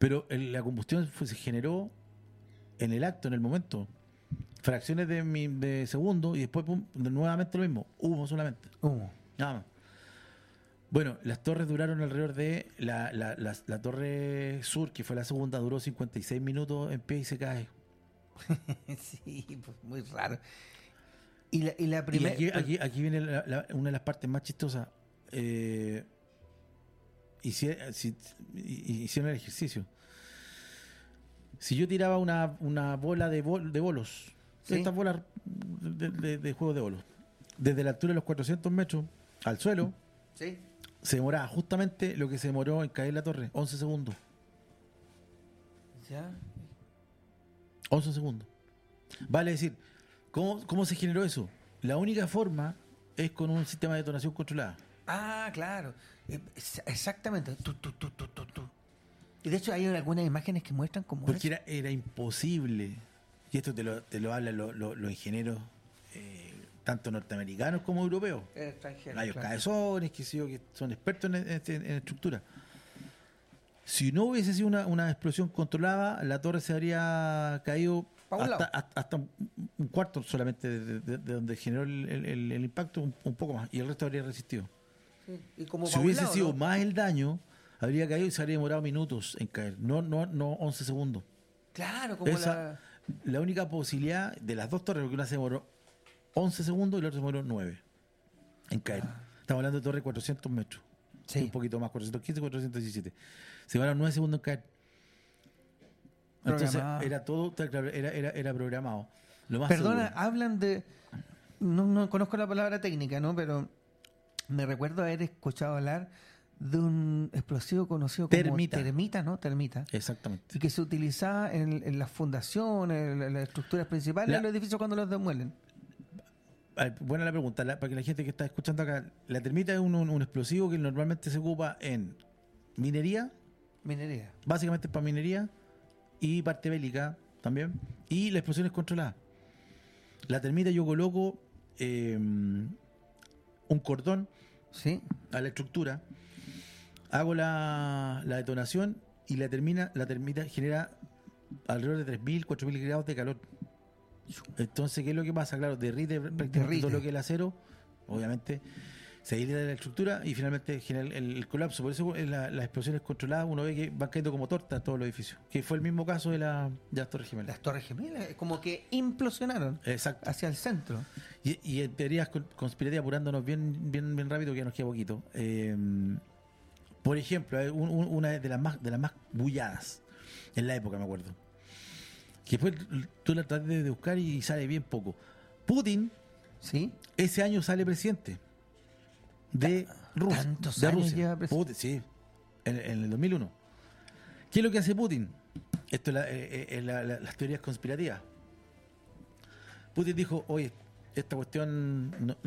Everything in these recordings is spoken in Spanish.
Pero la combustión se generó en el acto, en el momento. Fracciones de segundo y después pum, nuevamente lo mismo. Humo solamente. Nada más. Bueno, las torres duraron alrededor de... La torre sur, que fue la segunda, duró 56 minutos en pie y se cae. Sí, pues muy raro. Y la primera... Aquí viene una de las partes más chistosas. Hicieron el ejercicio. Si yo tiraba una bola de bolos, ¿sí? Estas bolas de juego de bolos, desde la altura de los 400 metros al suelo, ¿sí? se demoraba justamente lo que se demoró en caer la torre, 11 segundos. ¿Ya? 11 segundos. Vale decir, ¿cómo se generó eso? La única forma es con un sistema de detonación controlada. Ah, claro. Exactamente. Tú. Y de hecho hay algunas imágenes que muestran cómo Porque era imposible. Y esto te lo hablan los ingenieros, tanto norteamericanos como europeos. extranjeros. Hay Claro. cabezones, que son expertos en estructura. Si no hubiese sido una explosión controlada, la torre se habría caído hasta un cuarto solamente de donde generó el impacto, un poco más, y el resto habría resistido. Sí. Y como Si hubiese sido más el daño, habría caído y se habría demorado minutos en caer, no 11 segundos. Claro, como La única posibilidad de las dos torres, porque una se demoró 11 segundos y la otra se demoró 9 en caer. Estamos hablando de torre de 400 metros. Sí. Un poquito más, 415, 417. Se demoraron 9 segundos en caer. Entonces era todo, claro, era programado. Lo más Perdona, seguro. hablan de... No conozco la palabra técnica, ¿no? Pero me recuerdo haber escuchado hablar de un explosivo conocido como termita, ¿no? Termita. Exactamente. Y que se utilizaba en las fundaciones, en las estructuras principales, en los edificios cuando los demuelen. Buena la pregunta, para que la gente que está escuchando acá, la termita es un explosivo que normalmente se ocupa en minería, básicamente para minería y parte bélica también, y la explosión es controlada. La termita yo coloco un cordón, ¿sí?, a la estructura, hago la detonación y la termita genera alrededor de 3.000, 4.000 grados de calor. Entonces, ¿qué es lo que pasa? Claro, derrite prácticamente todo lo que es el acero, obviamente, se aísla de la estructura y finalmente genera el colapso. Por eso las explosiones controladas, uno ve que van cayendo como tortas todos los edificios, que fue el mismo caso de las Torres Gemelas. Las Torres Gemelas, como que implosionaron. Exacto. Hacia el centro. Y en teorías conspirativas, apurándonos bien rápido, que ya nos queda poquito. Por ejemplo, una de las más bulladas en la época, me acuerdo, que después tú la tratas de buscar y sale bien poco. Putin, ¿sí?, ese año sale presidente de Rusia. ¿Tantos de años Rusia. lleva presidente? Putin, sí, en el 2001. ¿Qué es lo que hace Putin? Esto es las teorías conspirativas. Putin dijo, oye, esta cuestión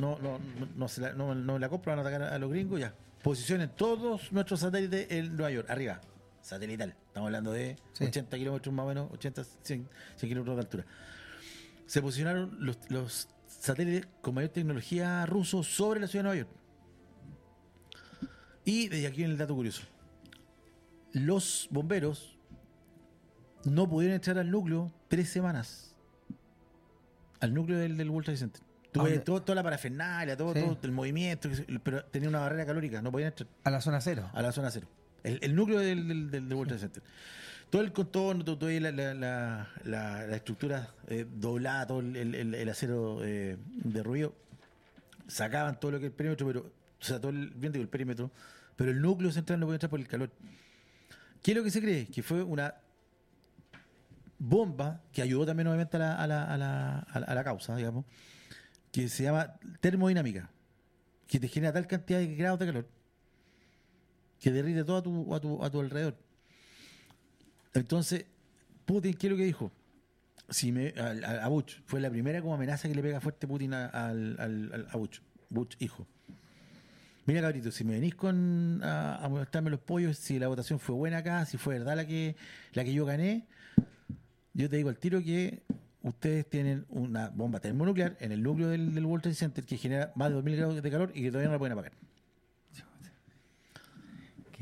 no me la compro, van a atacar a los gringos, ya. Posicionen todos nuestros satélites en Nueva York, arriba. Satelital. Estamos hablando de 80 kilómetros más o menos, 100 kilómetros de altura. Se posicionaron los satélites con mayor tecnología rusos sobre la ciudad de Nueva York. Y desde aquí viene el dato curioso. Los bomberos no pudieron entrar al núcleo 3 semanas. Al núcleo del World Trade Center. Toda la parafernalia, todo el movimiento, pero tenía una barrera calórica, no podían entrar. A la zona cero. A la zona cero. El núcleo del World Trade Center. Todo el contorno, toda la estructura doblada, todo el acero derruido, sacaban todo lo que es el perímetro, pero, o sea, todo el perímetro, pero el núcleo central no podía entrar por el calor. ¿Qué es lo que se cree? Que fue una bomba que ayudó también obviamente a la causa, digamos, que se llama termodinámica, que te genera tal cantidad de grados de calor que derrite todo a tu alrededor. Entonces, Putin, ¿qué es lo que dijo? A Bush, fue la primera como amenaza que le pega fuerte Putin a Bush, hijo. Mira, cabrito, si me venís a mostrarme los pollos, si la votación fue buena acá, si fue verdad la que yo gané, yo te digo al tiro que ustedes tienen una bomba termonuclear en el núcleo del World Trade Center que genera más de 2.000 grados de calor y que todavía no la pueden apagar.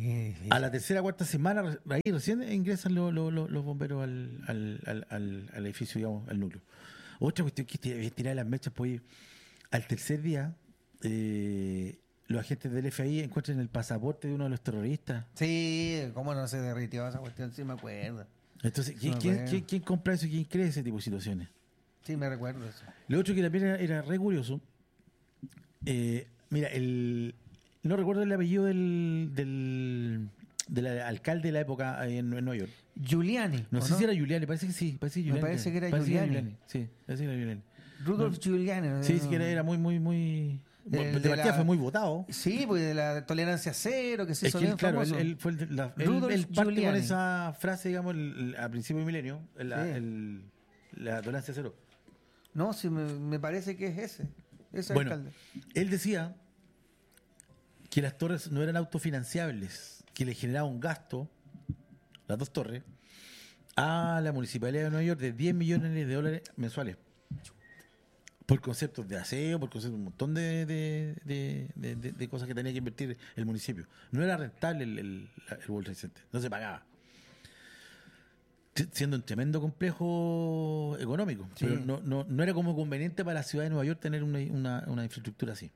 A la tercera o cuarta semana, ahí recién ingresan los bomberos al edificio, digamos, al núcleo. Otra cuestión que tirar las mechas, pues al tercer día, los agentes del FBI encuentran el pasaporte de uno de los terroristas. Sí, cómo no se derritió esa cuestión, sí me acuerdo. Entonces, ¿quién compra eso? ¿Quién cree ese tipo de situaciones? Sí, me recuerdo eso. Lo otro que también era re curioso, mira, no recuerdo el apellido del alcalde de la época en Nueva York. Giuliani. No sé si era Giuliani, parece que sí. Me parece que era Giuliani. Sí, parece que era Giuliani. Rudolf Giuliani. Sí, que era muy... De partida fue muy votado. Sí, pues de la tolerancia cero, que se hizo bien claro, famoso. él fue él parte con esa frase, digamos, a principio del milenio, la tolerancia cero. No, sí, me parece que es ese bueno, alcalde. Él decía que las torres no eran autofinanciables, que le generaba un gasto, las dos torres, a la Municipalidad de Nueva York de $10 millones mensuales. Por conceptos de aseo, por conceptos de un montón de cosas que tenía que invertir el municipio. No era rentable el World Trade Center, no se pagaba. Siendo un tremendo complejo económico, sí. Pero no era como conveniente para la ciudad de Nueva York tener una infraestructura así.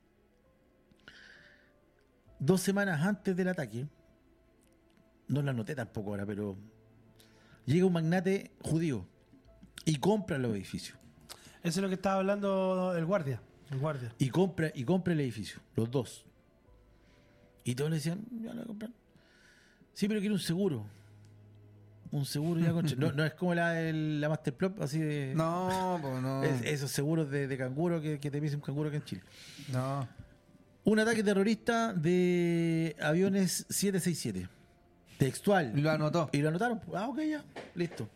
2 semanas antes del ataque, no la anoté tampoco ahora, pero llega un magnate judío y compra los edificios. Eso es lo que estaba hablando el guardia. Y compra el edificio, los dos. Y todos le decían, ya lo voy a comprar. Sí, pero quiero un seguro. Un seguro ya contra. No es como la Masterplot, así de. No, pues no. Esos seguros de canguro que te pide un canguro acá en Chile. No. Un ataque terrorista de aviones 767. Textual. Y lo anotó. Y lo anotaron. Ok, ya. Listo.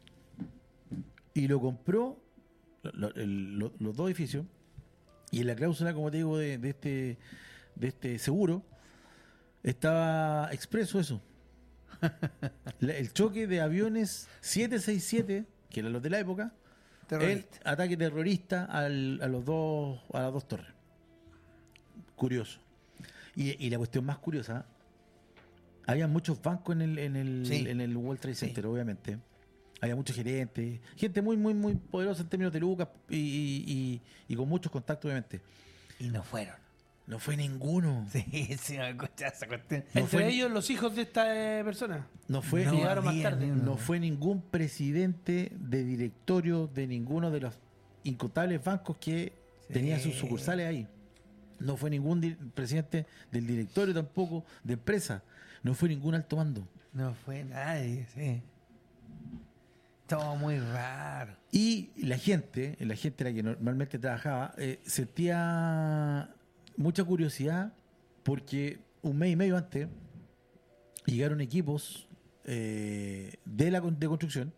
Y lo compró los dos edificios. Y en la cláusula, como te digo, de este seguro, estaba expreso eso. El choque de aviones 767, que eran los de la época, el ataque terrorista a las dos torres. Curioso. Y la cuestión más curiosa, había muchos bancos en el World Trade Center, obviamente. Había muchos gerentes, gente muy, muy, muy poderosa en términos de lucas y con muchos contactos, obviamente. Y no fueron. No fue ninguno. Sí, me escuché esa cuestión. Entre ellos los hijos de esta persona. No fue, llegaron más tarde. No fue ningún presidente de directorio de ninguno de los incontables bancos que tenía sus sucursales ahí. No fue ningún presidente del directorio tampoco, de empresa. No fue ningún alto mando. No fue nadie, sí. Todo muy raro. Y la gente la que normalmente trabajaba, sentía mucha curiosidad porque un mes y medio antes llegaron equipos de construcción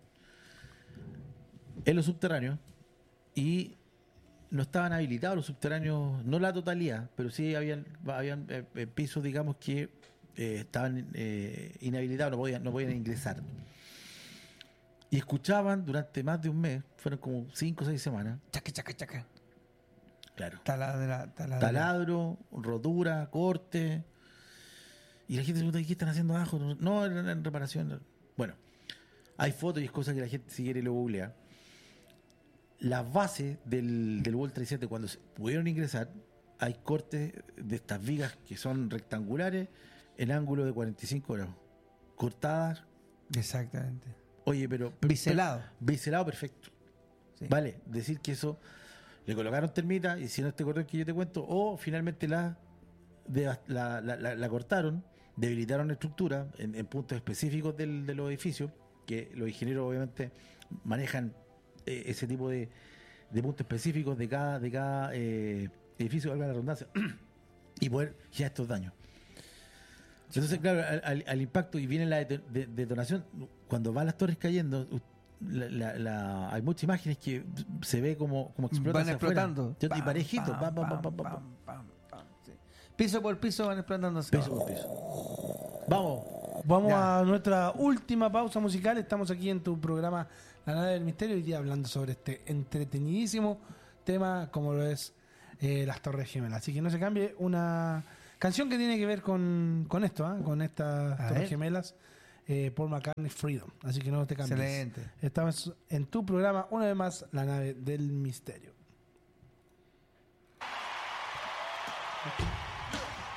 en los subterráneos y no estaban habilitados los subterráneos, no la totalidad, pero sí habían pisos, digamos, que estaban inhabilitados, no podían ingresar. Y escuchaban durante más de un mes, fueron como 5 o 6 semanas. Chaca. Claro. Taladro, rotura, corte. Y la gente se pregunta, ¿qué están haciendo abajo? No, en reparación. Bueno, hay fotos y cosas que la gente si quiere lo googlea. Las bases del World Trade Center, cuando pudieron ingresar, hay cortes de estas vigas que son rectangulares en ángulo de 45 grados. Cortadas. Exactamente. Oye, pero biselado. Biselado perfecto. Sí. Vale, decir que eso le colocaron termita, hicieron este cordón que yo te cuento, o finalmente la cortaron, debilitaron la estructura en puntos específicos de los edificios, que los ingenieros obviamente manejan ese tipo de puntos específicos de cada edificio, valga la redundancia, y poder generar estos daños. Entonces, claro, al impacto y viene la detonación, cuando van las torres cayendo, hay muchas imágenes que se ve como explotan. Van explotando. Y parejitos. Sí. Piso por piso van explotándose. Piso por piso. Vamos a nuestra última pausa musical. Estamos aquí en tu programa La Nave del Misterio, hoy día hablando sobre este entretenidísimo tema como lo es las Torres Gemelas. Así que no se cambie, una Canción que tiene que ver con esto, con estas Torres Gemelas. Paul McCartney, Freedom. Así que no te cambies. Excelente. Estamos en tu programa, una vez más, La Nave del Misterio.